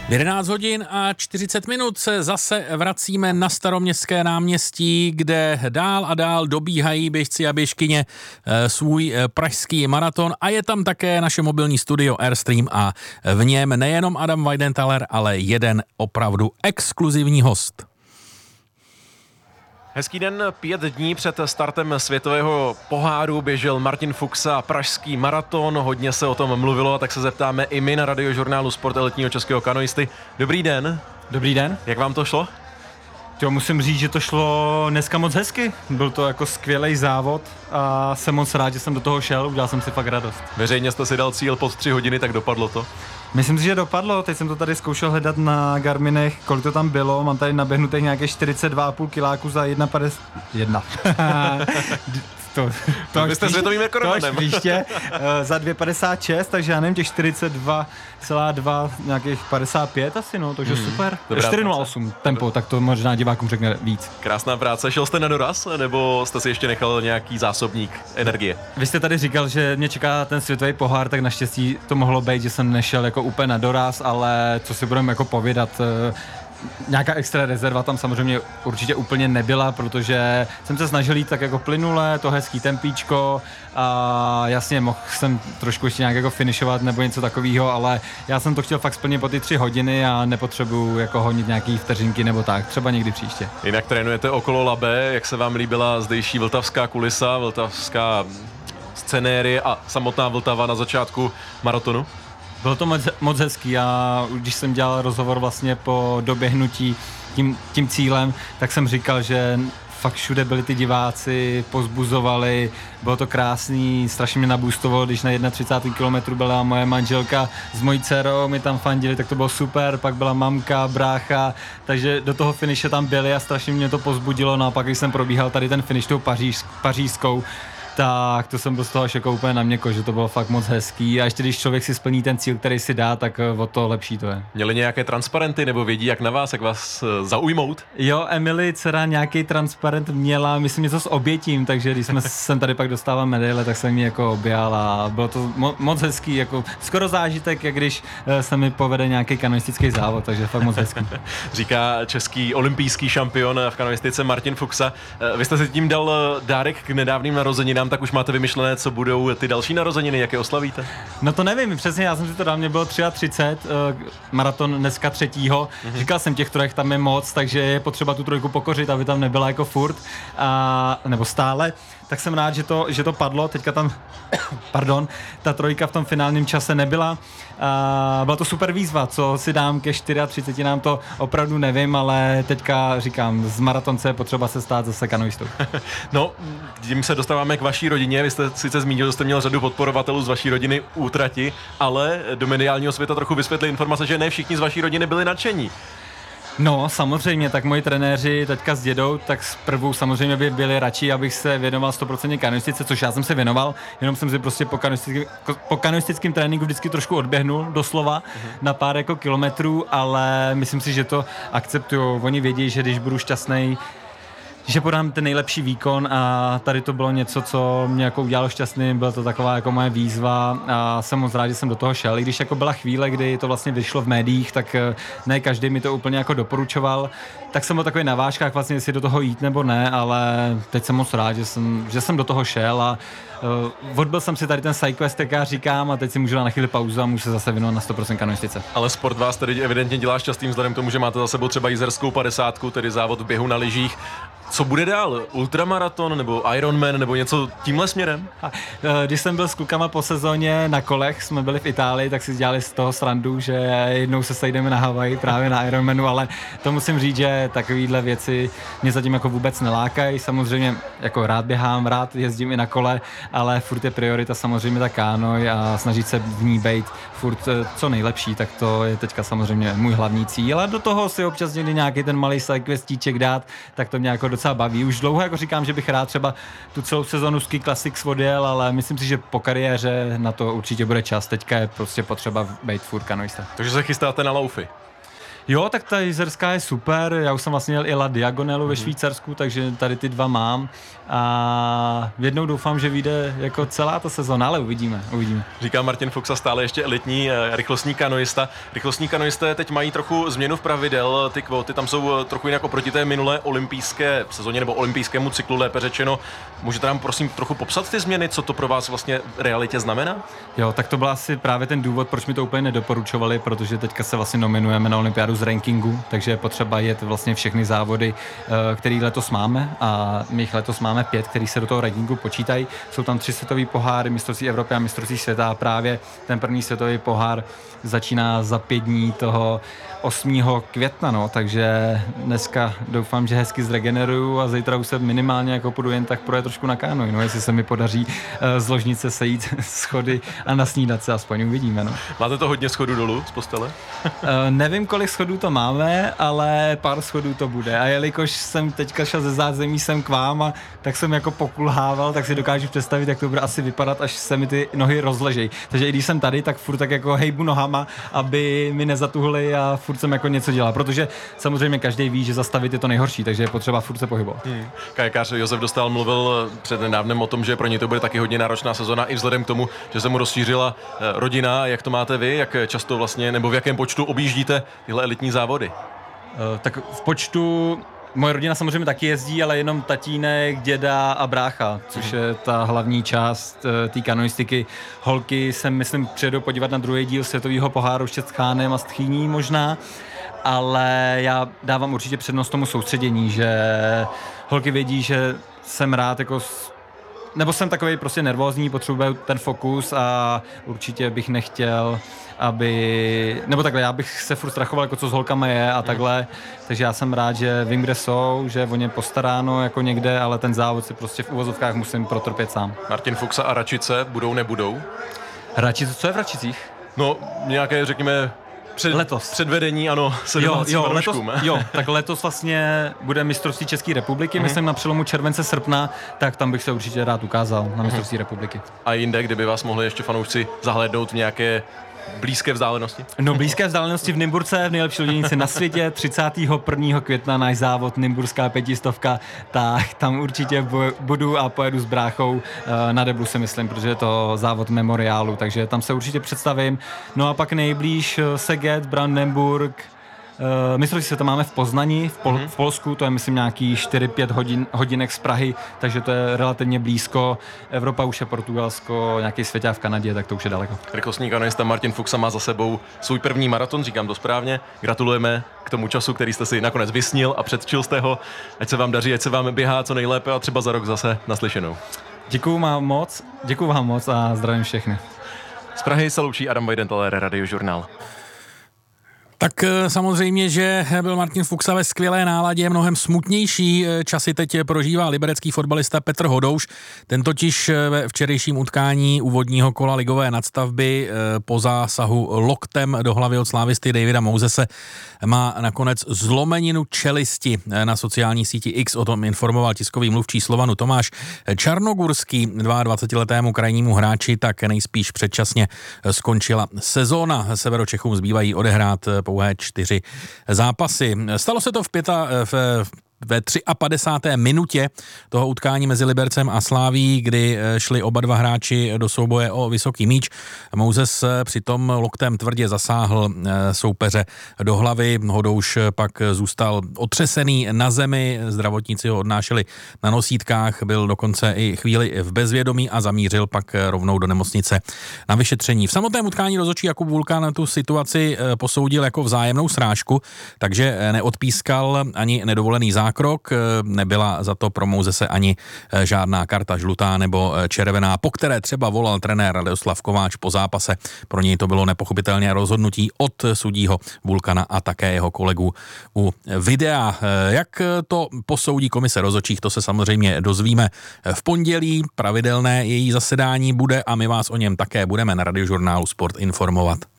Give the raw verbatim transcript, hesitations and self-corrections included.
jedenáct hodin a čtyřicet minut se zase vracíme na Staroměstské náměstí, kde dál a dál dobíhají běžci a běžkyně e, svůj e, pražský maraton a je tam také naše mobilní studio Airstream a v něm nejenom Adam Weidenthaler, ale jeden opravdu exkluzivní host. Hezký den, pět dní před startem světového poháru běžel Martin Fuxa pražský maraton, hodně se o tom mluvilo, a tak se zeptáme i my na radiožurnálu Sport elitního českého kanoisty. Dobrý den. Dobrý den. Jak vám to šlo? Jo, musím říct, že to šlo dneska moc hezky. Byl to jako skvělý závod a jsem moc rád, že jsem do toho šel, udělal jsem si fakt radost. Veřejně jste si dal cíl pod tři hodiny, tak dopadlo to? Myslím si, že dopadlo, teď jsem to tady zkoušel hledat na Garminech, kolik to tam bylo, mám tady naběhnutých nějaké čtyřicet dva a půl kiláku za jedna padesát jedna. To, to, to jste světovým rekordmanem. To příště, uh, za dvě padesát šest, takže já nevím, těch čtyřicet dva celá dva, nějakých padesát pět asi, no, takže hmm, super. čtyři nula osm tempo, tak to možná divákům řekne víc. Krásná práce. Šel jste na doraz, nebo jste si ještě nechal nějaký zásobník energie? Vy jste tady říkal, že mě čeká ten světový pohár, tak naštěstí to mohlo být, že jsem nešel jako úplně na doraz, ale co si budeme jako povědat, nějaká extra rezerva tam samozřejmě určitě úplně nebyla, protože jsem se snažil jít tak jako plynule, to hezký tempíčko a jasně mohl jsem trošku ještě nějak jako finišovat nebo něco takového, ale já jsem to chtěl fakt splnit po ty tři hodiny a nepotřebuju jako honit nějaký vteřinky nebo tak, třeba někdy příště. Jinak trénujete okolo Labe, jak se vám líbila zdejší vltavská kulisa, vltavská scenérie a samotná Vltava na začátku maratonu? Bylo to moc, moc hezký a když jsem dělal rozhovor vlastně po doběhnutí tím, tím cílem, tak jsem říkal, že fakt všude byli ty diváci, pozbuzovali, bylo to krásný, strašně mě nabůstovalo, když na třicátém prvním kilometru byla moje manželka s mojí dcerou, mi tam fandili, tak to bylo super, pak byla mamka, brácha, takže do toho finiše tam byli a strašně mě to pozbudilo, no a pak když jsem probíhal tady ten finiš tou Paříž, pařížskou, tak to jsem byl z toho jako úplně na měko, že to bylo fakt moc hezký a ještě když člověk si splní ten cíl, který si dá, tak o to lepší to je. Měli nějaké transparenty nebo vědí jak na vás, jak vás zaujmout? Jo, Emily dcera nějaký transparent měla, myslím něco s obětím, takže když jsme sem tady pak dostával medaile, tak jsem ji jako objal a bylo to mo- moc hezký, jako skoro zážitek, jak když se mi povede nějaký kanoistický závod, takže fakt moc hezký. Říká český olympijský šampion v kanoistice Martin Fuxa. Vy jste si tím dal dárek k nedávným narozeninám, tak už máte vymyšlené, co budou ty další narozeniny, jak je oslavíte? No to nevím, přesně, já jsem si to dal, mě bylo třicet tři, uh, maraton dneska třetího, mm-hmm. Říkal jsem těch trojek tam je moc, takže je potřeba tu trojku pokořit, aby tam nebyla jako furt, a, nebo stále, tak jsem rád, že to, že to padlo, teďka tam, pardon, ta trojka v tom finálním čase nebyla, a byla to super výzva, co si dám ke třiceti čtyřem nám to opravdu nevím, ale teďka říkám, z maratonce je potřeba se stát zase kanoistou. No, tím se dostáváme k vaší rodině, vy jste sice zmínil, že jste měl řadu podporovatelů z vaší rodiny útrati, ale do mediálního světa trochu vysvětli informace, že ne všichni z vaší rodiny byli nadšení. No, samozřejmě, tak moji trenéři teďka s dědou, tak zprvu samozřejmě by byli radši, abych se věnoval sto procent kanoistice, což já jsem se věnoval, jenom jsem si prostě po, kanoistickém, po kanoistickém tréninku vždycky trošku odběhnul, doslova, uh-huh. na pár jako kilometrů, ale myslím si, že to akceptují. Oni vědí, že když budu šťastný, že podám ten nejlepší výkon a tady to bylo něco, co mě jako udělalo šťastným, byla to taková jako moje výzva a jsem moc rád, že jsem do toho šel. I když jako byla chvíle, kdy to vlastně vyšlo v médiích, tak ne každý mi to úplně jako doporučoval, tak jsem byl takový na vážkách vlastně, jestli do toho jít nebo ne, ale teď jsem moc rád, že jsem, že jsem do toho šel a uh, odbil jsem si tady ten sidequest, jak já říkám, a teď si můžu dát na chvíli pauzu a můžu se zase věnovat na sto procent kanoistice. Ale sport vás tedy evidentně dělá šťastným vzhledem k tomu, že máte za sebou třeba jizerskou padesátku, tedy závod v běhu na lyžích. Co bude dál? Ultramaraton nebo Ironman nebo něco tímhle směrem? A, když jsem byl s klukama po sezóně na kolech, jsme byli v Itálii, tak si dělali z toho srandu, že jednou se sejdeme na Havaji právě na Ironmanu, ale to musím říct, že takovýhle věci mě zatím jako vůbec nelákají. Samozřejmě jako rád běhám, rád jezdím i na kole, ale furt je priorita samozřejmě ta kánoj a snažit se v ní být furt co nejlepší, tak to je teďka samozřejmě můj hlavní cíl. A do toho si občas někdy nějaký ten malý cyclistíček dát, tak to mě jako docela baví. Už dlouho jako říkám, že bych rád třeba tu celou sezonu Ski Classics odjel, ale myslím si, že po kariéře na to určitě bude čas. Teďka je prostě potřeba být furt kanoista. Takže se chystáte na laufy? Jo, tak ta jizerská je super, já už jsem vlastně měl i La Diagonelu ve Švýcarsku, takže tady ty dva mám a jednou doufám, že vyjde jako celá ta sezóna, ale uvidíme, uvidíme. Říká Martin Fuchsa, stále ještě elitní rychlostní kanoista. Rychlostní kanoisté teď mají trochu změnu v pravidel, ty kvóty tam jsou trochu jinak oproti té minulé olympijské sezóně nebo olympijskému cyklu, lépe řečeno. Můžete nám prosím trochu popsat ty změny, co to pro vás vlastně v realitě znamená? Jo, tak to byl asi právě ten důvod, proč mi to úplně nedoporučovali, protože teďka se vlastně nominujeme na olympiádu z rankingu, takže je potřeba jet vlastně všechny závody, který letos máme a my jich letos máme pět, který se do toho rankingu počítají. Jsou tam tři světový poháry, mistrovství Evropy a mistrovství světa a právě ten první světový pohár začíná za pět dní toho osmého května, no, takže dneska doufám, že hezky zregeneruju a zítra už se minimálně jako půjdu jen tak projet trošku na kánoji, no, jestli se mi podaří uh, z ložnice sejít schody a nasnídat se, aspoň uvidíme, no. Máte to hodně schodů dolů z postele? uh, nevím, kolik schodů to máme, ale pár schodů to bude a jelikož jsem teďka šel ze zázemí sem k vám a tak jsem jako pokulhával, tak si dokážu představit, jak to bude asi vypadat, až se mi ty nohy rozležejí. Takže i když jsem tady, tak furt tak jako hejbu nohama, aby mi nezatuhly a furt jsem jako něco dělal, protože samozřejmě každý ví, že zastavit je to nejhorší, takže je potřeba furt se pohybovat. Hmm. Kajakář Josef Dostál mluvil před nedávnem o tom, že pro něj to bude taky hodně náročná sezona i vzhledem k tomu, že se mu rozšířila rodina. Jak to máte vy? Jak často vlastně, nebo v jakém počtu objíždíte tyhle elitní závody? Uh, tak v počtu moje rodina samozřejmě taky jezdí, ale jenom tatínek, děda a brácha, což je ta hlavní část uh, té kanoistiky. Holky se, myslím, přijedou podívat na druhý díl světového poháru s Četchánem a s Tchýní možná, ale já dávám určitě přednost tomu soustředění, že holky vědí, že jsem rád jako nebo jsem takový prostě nervózní, potřebuji ten fokus a určitě bych nechtěl, aby, nebo takhle, já bych se furt strachoval, jako co s holkama je a takhle, takže já jsem rád, že vím, kde jsou, že o ně postaráno jako někde, ale ten závod si prostě v uvozovkách musím protrpět sám. Martin Fuchsa a Račice budou, nebudou? Račice, co je v Račicích? No, nějaké, řekněme, Před, letos. Předvedení, ano, se jo, jo, letos, jo, tak letos vlastně bude mistrovství České republiky, mm-hmm. myslím na přelomu července, srpna, tak tam bych se určitě rád ukázal na mistrovství mm-hmm. republiky. A jinde, kdyby vás mohli ještě fanoušci zahlédnout v nějaké blízké vzdálenosti? No, blízké vzdálenosti v Nymburce, v nejlepší loděnici na světě, třicátého prvního května náš závod Nymburská pětistovka, tak tam určitě budu a pojedu s bráchou na deblu, si myslím, protože je to závod memoriálu, takže tam se určitě představím. No a pak nejblíž Szeged, Brandenburg, Uh, mistrovství světa máme v Poznani, v, Pol- mm-hmm. v Polsku, to je myslím nějaký čtyři pět hodin, hodinek z Prahy, takže to je relativně blízko. Evropa už je Portugalsko, nějaký svěťák v Kanadě, tak to už je daleko. Rychlostní kanoista Martin Fuchsa má za sebou svůj první maraton, říkám to správně. Gratulujeme k tomu času, který jste si nakonec vysnil a předčil jste ho. Ať se vám daří, ať se vám běhá co nejlépe a třeba za rok zase naslyšenou. Děkuju vám moc, děkuju vám moc a zdravím všechny. Z Prahy se loučí Adam Weidenthal, Radiožurnál. Tak samozřejmě, že byl Martin Fuchsa ve skvělé náladě, mnohem smutnější časy teď prožívá liberecký fotbalista Petr Hodouš. Ten totiž ve včerejším utkání úvodního kola ligové nadstavby po zásahu loktem do hlavy od slávisty Davida Mousese má nakonec zlomeninu čelisti. Na sociální síti X o tom informoval tiskový mluvčí Slovanu Tomáš Čarnogurský. dvacetiletému krajnímu hráči tak nejspíš předčasně skončila sezóna. Severočechům zbývají odehrát pouhé čtyři zápasy. Stalo se to v pěta, v, ve padesáté třetí minutě toho utkání mezi Libercem a Sláví, kdy šli oba dva hráči do souboje o vysoký míč. Mouses přitom loktem tvrdě zasáhl soupeře do hlavy. Hodouš pak zůstal otřesený na zemi, zdravotníci ho odnášeli na nosítkách, byl dokonce i chvíli v bezvědomí a zamířil pak rovnou do nemocnice na vyšetření. V samotném utkání rozhodčí Jakub Vulkan tu situaci posoudil jako vzájemnou srážku, takže neodpískal ani nedovolený zákrok. Krok, nebyla za to pro Mousese ani žádná karta žlutá nebo červená, po které třeba volal trenér Radoslav Kováč po zápase. Pro něj to bylo nepochopitelné rozhodnutí od sudího Vulkana a také jeho kolegů u videa. Jak to posoudí komise rozhodčích, to se samozřejmě dozvíme v pondělí. Pravidelné její zasedání bude a my vás o něm také budeme na Radiožurnálu Sport informovat.